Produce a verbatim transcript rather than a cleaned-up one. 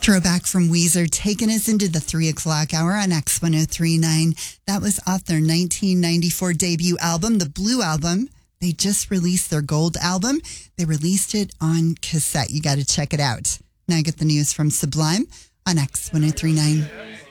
Throwback from Weezer, taking us into the three o'clock hour on X ten thirty-nine. That was off their nineteen ninety-four debut album, the Blue Album. They just released their gold album. They released it on cassette. You got to check it out. Now I get the news from Sublime on X ten thirty-nine.